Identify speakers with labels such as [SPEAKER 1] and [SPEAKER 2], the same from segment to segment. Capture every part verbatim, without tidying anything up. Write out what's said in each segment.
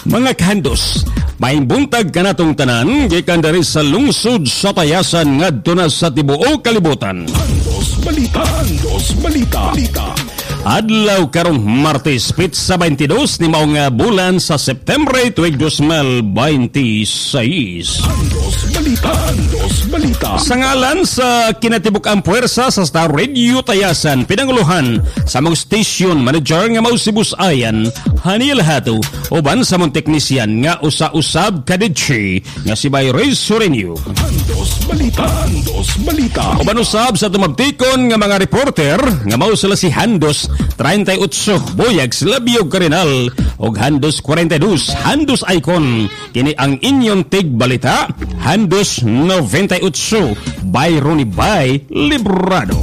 [SPEAKER 1] Mga kahandos, maing buntag kanatong tanan gikan diri sa lungsod sa Tayasan ngadto na sa tibuok kalibutan.
[SPEAKER 2] Handos Balita, Handos Balita, Balita.
[SPEAKER 1] Adlaw karong Martes, pitsa twenty-dos ni maong bulan sa September tuig twenty twenty-six.
[SPEAKER 2] Handos Balita, Handos Balita.
[SPEAKER 1] Sa ngalan sa kinatibuk-ang puwersa sa Star Radio Tayasan, pinanguluhan sa mga station manager nga mao si Busayan, Haniel Hato, uban sa mong teknisyan nga usa-usab kadidji nga si Bayray Sureño.
[SPEAKER 2] Handos Balita, Handos Balita.
[SPEAKER 1] Uban usab sa tumabtikon nga mga reporter nga mao sila si Handos thirty-eight Boyag Slabio Carinal og Handos forty-two Handos Icon. Kini ang inyong tigbalita, Handos ninety-eight by Ronnie Bay Librado.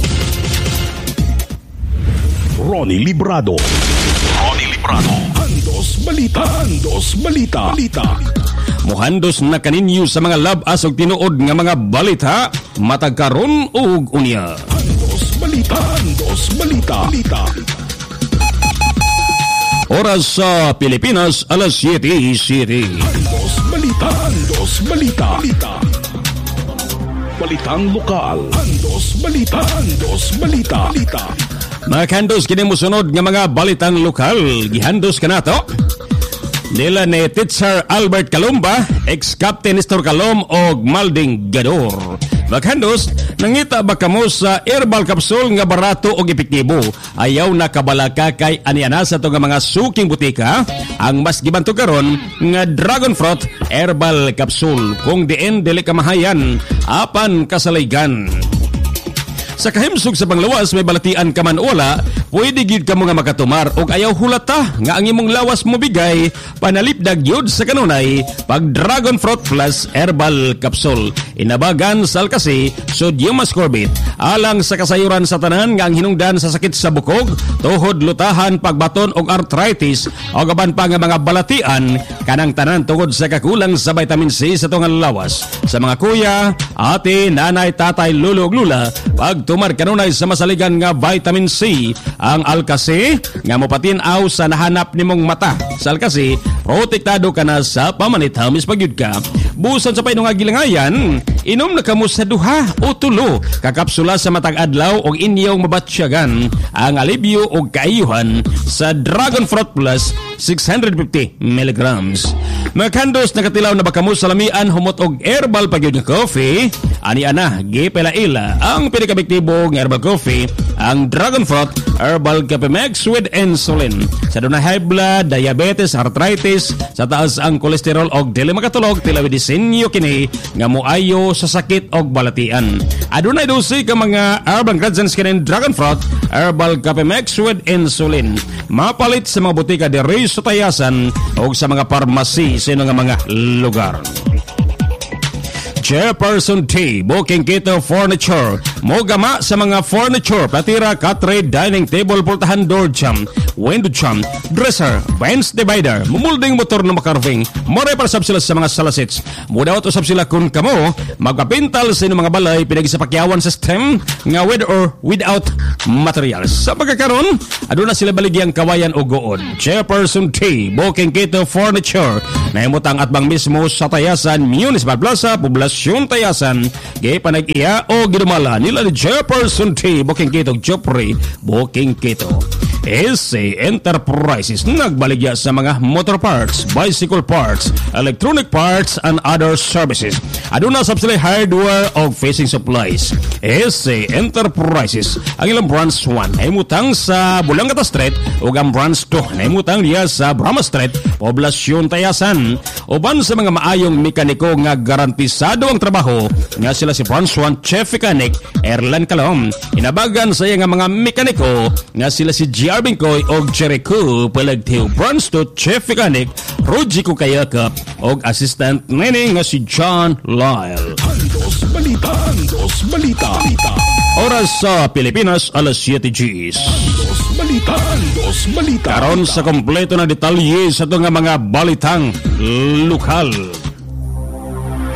[SPEAKER 2] Ronnie Librado. Ronnie Librado. Handos Balita, Handos Balita, Balita.
[SPEAKER 1] Muhandos na kaninyo sa mga labas og tinuod nga mga balita matag karon ug unya.
[SPEAKER 2] Handos Balita, Handos Balita, Balita.
[SPEAKER 1] Oras sa Pilipinas, alas siete siete.
[SPEAKER 2] Handos Balita, Handos Balita, Balita. Balitang lokal. Handos Balita, Handos Balita, Balita.
[SPEAKER 1] Mga kandos, kini musunod nga mga balitang lokal. Gihandos ka na to. Nila ni Teacher Albert Calomba, ex-captain Nestor Calom og Malding Gador. Maghandos, nangita ba kamo sa herbal capsule nga barato og epektibo? Ayaw na kabalaka kay aniana sa to nga mga suking butika ang mas gibanto karon nga dragon fruit herbal capsule kung diin dili ka mahayan apan kasalaygan. Sa kahimsog sa panglawas may balatian ka man wala, pwede gid ka mo nga makatumar og ayaw hulata nga ang imong lawas mo bigay panalipdag yun sa kanunay pag Dragon Fruit Plus Herbal Capsule. Inabagan sa alkasi, sodium ascorbate, alang sa kasayuran sa tanan nga ang hinungdan sa sakit sa bukog, tuhod, lutahan, pagbaton og arthritis o gaban pa nga mga balatian kanang tanan tungod sa kakulang sa vitamin C sa tungal lawas. Sa mga kuya, ate, nanay, tatay, lulo ug lula, pag tumar kanunay sa masaligan nga vitamin C, ang alkasi nga mopatinaw sa nahanap nimong mata. Sa alkasi, protektado ka na sa pamanitaw mispagyud ka. Busan sa painong agilangayan, inom na kamo sa duha o tulo kakapsula sa matag adlaw og inyong mabatsyagan ang alibyo og kaayuhan sa Dragon Fruit Plus six hundred fifty milligrams. Mga kandos, nakatilaw na ba kamo sa lamian humot og herbal pagyud nga coffee? Ani ana, gipelaila ang pinakabektibo nga herbal coffee, ang Dragon Fruit Herbal Cafe Max with insulin. Sa dunay high blood, diabetes, arthritis, sa taas ang kolesterol og dili makatulog, tilawi disenyo kini nga moayo sa sakit og balatian. Adunay dosi ka mga herbal ingredients kini Dragon Fruit Herbal Cafe Max with insulin. Mapalit sa mga butika diri sa Tayasan og sa mga parmasi sa nga mga lugar. Chairperson T, Booking Kito Furniture. Mogama sa mga furniture, platira, katre, dining table, pultahan, door jam, window jam, dresser, bench divider, mumulding motor na makarving. More para sab sila sa mga salasits. Mudawat usab sila kung kamo magpapintal sa inyong mga balay pinagisapakyawan system nga with or without materials. Sa pagkakaroon, aduna sila baligyang kawayan o goon. Chairperson T, Booking Kito Furniture. Nahimutang atbang mismo sa Tayasan Municipal Plaza, Poblasyon Tayasan. Gay panag-iya o gidumala nila ni Chairperson T, Booking Kito Jopri, Booking Kito. S A Enterprises nagbaligya sa mga motor parts, bicycle parts, electronic parts, and other services. Aduna sab sila hardware o facing supplies. S A Enterprises ang ilang branch one naimutang sa Bulangata Street ug ang branch two naimutang diya sa Brahma Street, Poblasyon Tayasan. Uban sa mga maayong mekaniko nga garantisado ang trabaho nga sila si branch one Chef Mechanic Erlan Calom. Inabagan sa iya nga mga mekaniko nga sila si G R Bingkoy og Jericho Palagtiw. Branch to Chef Mechanic Roji Kukayakap og assistant nini nga si John Lyle.
[SPEAKER 2] Handos Balita, Handos Balita, Balita.
[SPEAKER 1] Oras sa Pilipinas, alas siete Gs.
[SPEAKER 2] Handos Balita, Handos Balita.
[SPEAKER 1] Karon sa kompleto na detalye sa ito nga mga balitang lokal.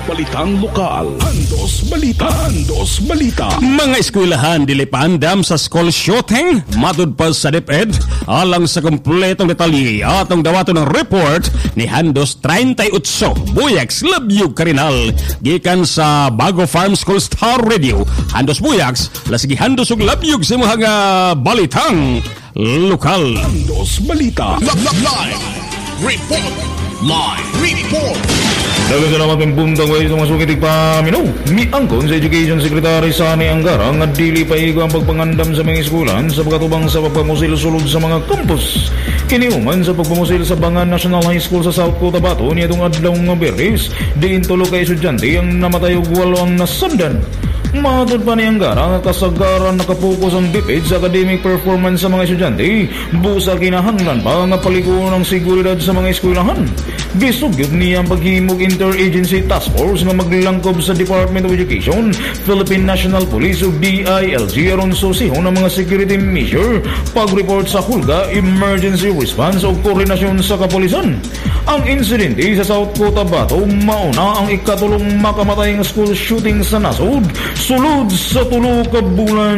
[SPEAKER 2] Balitang lokal. Andos Balita. Andos Balita.
[SPEAKER 1] Mga eskwelahan dili paandam sa school shooting, matud pa sa DepEd, alang sa kompletong detalye atong dawato ng report ni Handos thirty-eight Buyax Labyog Karinal gikan sa Bago Farm School Star Radio. Handos Buyax, lasigi Handos ug Labyog sa mga balitang lokal.
[SPEAKER 2] Andos Balita.
[SPEAKER 3] Live report. Live report.
[SPEAKER 4] Dagang salamat ng puntang ways ng masukitig paminaw. Miangkon sa Education Secretary Sani Angara nga dili pa igo ang pagpangandam sa mga eskwelahan sa pagkatubang sa pagpamusil sulod sa mga campus. Kiniuman sa pagpamusil sa Bangan National High School sa South Cotabato nitong adlaw nga Berries, diin tulo ka estudyante ang namatay ug walo ang nasundan. Matod pa ni Angara nga kasagaran nakapokus ang DepEd sa academic performance sa mga estudyante, busa kinahanglan pa nga paliguan ang seguridad sa mga eskwelahan. Gisugyot niya ang paghimog Interagency Task Force nga maglangkob sa Department of Education, Philippine National Police ug D I L G aron susihon ang mga security measure, pag-report sa hulga, emergency response ug koordinasyon sa kapulisan. Ang insidente sa South Cotabato mauna ang ikatulong makamatay nga school shooting sa nasod sulod sa tulo ka bulan.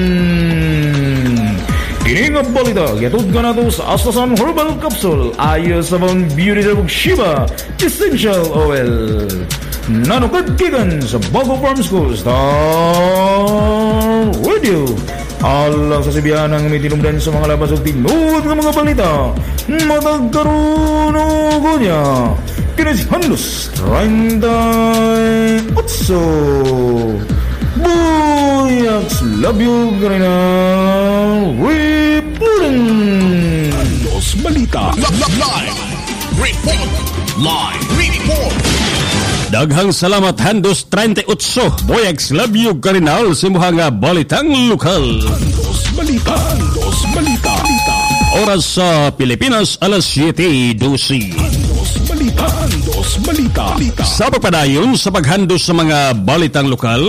[SPEAKER 4] Kini nga balita giatod kanato sa Astasan Herbal Capsule ayo sa mga beauty ug Shiba Essential Oil. Nanukad gikan sa Bago Farm School Star Radio. Alang sa sibiyanang may tinumdan sa mga labas ug tinuod nga mga balita. Matagkaroon ko niya. Kini si Handos thirty-eight Buyax Labyog Karinal reporting.
[SPEAKER 2] Andos Balita.
[SPEAKER 3] Live report. Live report.
[SPEAKER 1] Daghang salamat Handos thirty-eight Buyax Labyog Karinal sa mga balitang lokal.
[SPEAKER 2] Andos Balita. Andos Balita. Balita.
[SPEAKER 1] Oras sa Pilipinas, alas siyete dose.
[SPEAKER 2] Andos Balita. Andos Balita. Balita.
[SPEAKER 1] Sa pagpadayon sa paghandos sa mga balitang lokal,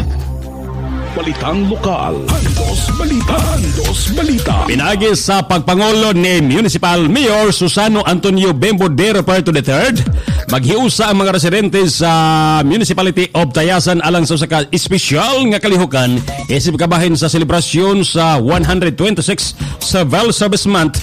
[SPEAKER 2] Balitang lokal. Andos Balita. Andos Balita.
[SPEAKER 1] pinagi sa pagpangulo ni Municipal Mayor Susano Antonio Bembodero Puerto the third, maghiusa ang mga residente sa Municipality of Tayasan alang sa usa ka espesyal nga kalihukan isip kabahin sa selebrasyon sa one hundred twenty-six Civil Service Month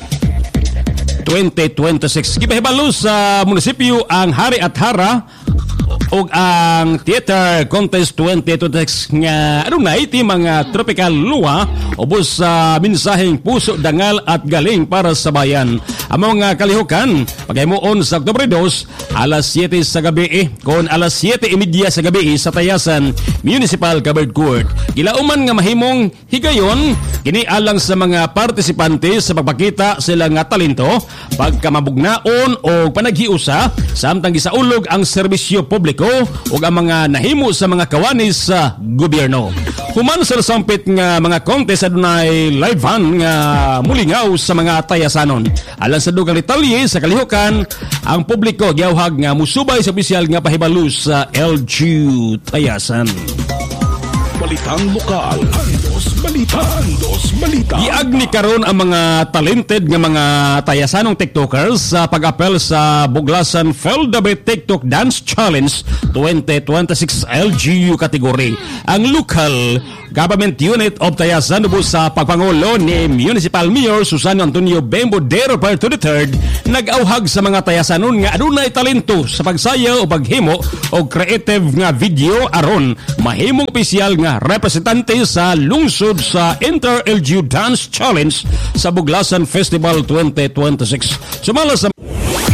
[SPEAKER 1] twenty twenty-six. Gipahibalo sa munisipyo ang Hari at Hara ug ang Theater Contest twenty twenty-six nga adunay ti mga tropical luwa ubos sa mensaheng puso, dangal at galing para sa bayan. Ang mga kalihukan paghimuon sa Oktubre two alas siyete sa gabi eh, kon alas siyete y media sa gabi sa Tayasan Municipal Covered Court. Gilauman nga mahimong higayon kini alang sa mga partisipante sa pagpakita sila nga talento, pagkamabugnaon o panaghiusa samtang gisaulog ang serbisyo publiko ug ang mga nahimo sa mga kawanis sa gobyerno. Human sa sampit nga mga contest adunay live van nga mulingaw sa mga Tayasanon. Alang sa dugang detalye sa kalihukan, ang publiko giyawhag nga musubay sa opisyal nga pahibalo sa L G U Tayasan.
[SPEAKER 2] Balitang lokal. Andos Balita. Andos Balita.
[SPEAKER 1] Giagni karon ang mga talented nga mga Tayasanong TikTokers sa pag-apel sa Buglasan Feldabe TikTok Dance Challenge twenty twenty-six L G U category. Ang local government unit of Tayasan ubos sa pagpangulo ni Municipal Mayor Susano Antonio Bembodero Puerto the third nag-auhag sa mga Tayasanon nga adunay talento sa pagsayaw o paghimo o creative nga video aron mahimong opisyal nga representante sa lungsod sa Inter-L G U Dance Challenge sa Buglasan Festival twenty twenty-six. Sumala sa